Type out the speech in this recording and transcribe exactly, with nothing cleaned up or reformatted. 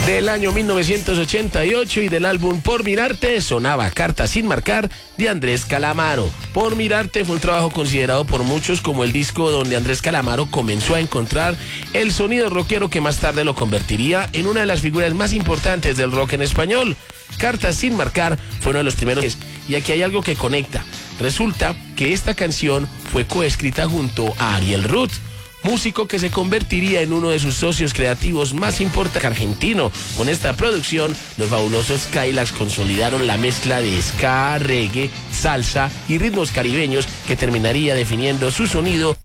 Del año mil novecientos ochenta y ocho y del álbum Por Mirarte sonaba Cartas sin marcar de Andrés Calamaro. Por Mirarte fue un trabajo considerado por muchos como el disco donde Andrés Calamaro comenzó a encontrar el sonido rockero que más tarde lo convertiría en una de las figuras más importantes del rock en español. Cartas sin marcar fue uno de los primeros, y aquí hay algo que conecta. Resulta que esta canción fue coescrita junto a Ariel Ruth, músico que se convertiría en uno de sus socios creativos más importantes argentino. Con esta producción, los fabulosos Skylarks consolidaron la mezcla de ska, reggae, salsa y ritmos caribeños que terminaría definiendo su sonido